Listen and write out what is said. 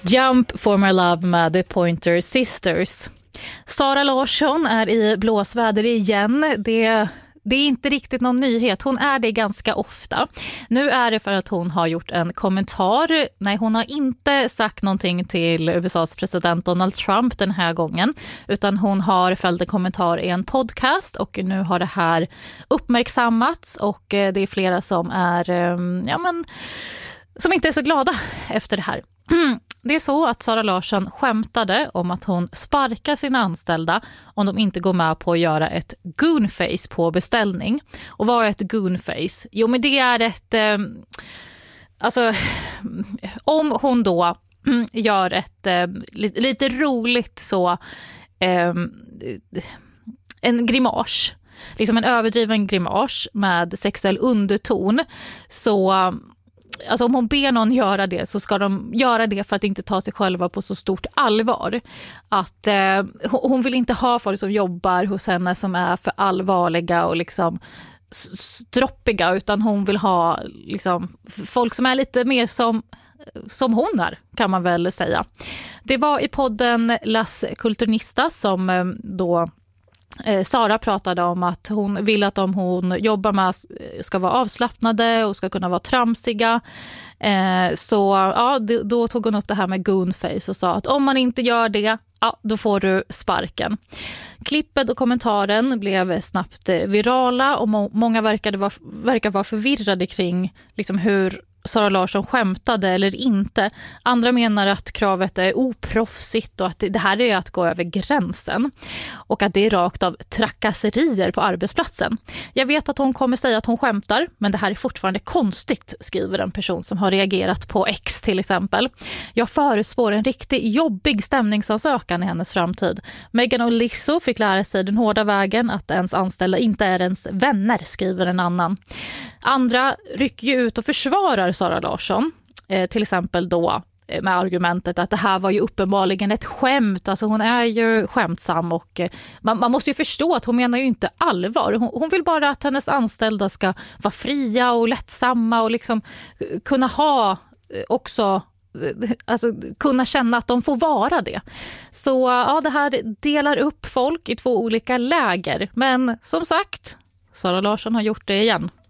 Jump for my love med The Pointer Sisters. Sara Larsson är i blåsväder igen. Det är inte riktigt någon nyhet. Hon är det ganska ofta. Nu är det för att hon har gjort en kommentar. Nej, hon har inte sagt någonting till USAs president Donald Trump den här gången. Utan hon har följt en kommentar i en podcast. Och nu har det här uppmärksammats. Och det är flera som är som inte är så glada efter det här. Det är så att Sara Larsson skämtade om att hon sparkar sina anställda om de inte går med på att göra ett goonface på beställning. Och vad är ett goonface? Jo, men det är ett... om hon då gör ett lite roligt så... en grimas. Liksom en överdriven grimas med sexuell underton. Så... Alltså om hon ber någon göra det så ska de göra det för att inte ta sig själva på så stort allvar. Att hon vill inte ha folk som jobbar hos henne som är för allvarliga och liksom stroppiga, utan hon vill ha liksom folk som är lite mer som hon är, kan man väl säga. Det var i podden Las Culturistas som då Sara pratade om att hon vill att de hon jobbar med ska vara avslappnade och ska kunna vara tramsiga. Då tog hon upp det här med goonface och sa att om man inte gör det, då får du sparken. Klippet och kommentaren blev snabbt virala och många verkar vara förvirrade kring liksom hur Sara Larsson skämtade eller inte. Andra menar att kravet är oproffsigt och att det här är att gå över gränsen. Och att det är rakt av trakasserier på arbetsplatsen. Jag vet att hon kommer säga att hon skämtar, men det här är fortfarande konstigt, skriver en person som har reagerat på X till exempel. Jag förespår en riktigt jobbig stämningsansökan i hennes framtid. Meghan och Lizzo fick lära sig den hårda vägen att ens anställda inte är ens vänner, skriver en annan. Andra rycker ju ut och försvarar Sara Larsson, till exempel då med argumentet att det här var ju uppenbarligen ett skämt. Alltså hon är ju skämtsam och man måste ju förstå att hon menar ju inte allvar. Hon vill bara att hennes anställda ska vara fria och lättsamma och liksom kunna ha också... Alltså kunna känna att de får vara det. Så det här delar upp folk i två olika läger. Men som sagt, Sara Larsson har gjort det igen.